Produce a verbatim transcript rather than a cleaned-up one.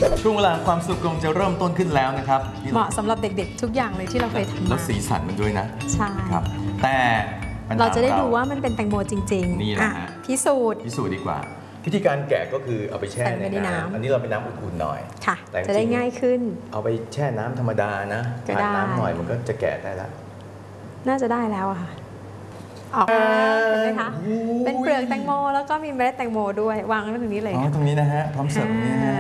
ช่วงเวลาความสุขกำลังจะเริ่มต้นขึ้นแล้วนะครับเหมาะสำหรับเด็กๆทุกอย่างเลยที่เราเคยทำแล้วมาสีสันมันด้วยนะใช่ครับแต่ปัญหเราจะได้ดูว่ามันเป็นแตงโมจริงนี่แหๆละอ่ะฮะพิสูจน์พิสูจน์ดีกว่า วิธีการแกะก็คือเอาไปแช่ใส่ไว้ในในน้ำน้ำอันนี้เราเป็นน้ำอุ่นๆหน่อยค่ะแต่จริงจะได้ง่ายขึ้นเอาไปแช่น้ำธรรมดานะก็ได้ผ่านน้ำหน่อยมันก็จะแกะได้แล้วน่าจะได้แล้วอะค่ะ ออกมาเห็นไหมคะ เป็นเปลือกแตงโมแล้วก็มีเมล็ดแตงโมด้วยวางไว้ตรงนี้เลยอ๋อค่ะตรงนี้นะฮะพร้อมเสิร์ฟตรงนี้นะฮะ